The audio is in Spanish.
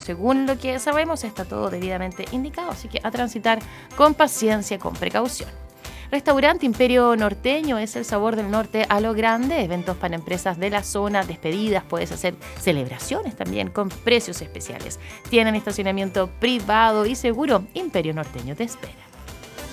según lo que sabemos, está todo debidamente indicado, así que a transitar con paciencia, con precaución. Restaurante Imperio Norteño es el sabor del norte a lo grande, eventos para empresas de la zona, despedidas, puedes hacer celebraciones también con precios especiales. Tienen estacionamiento privado y seguro, Imperio Norteño te espera.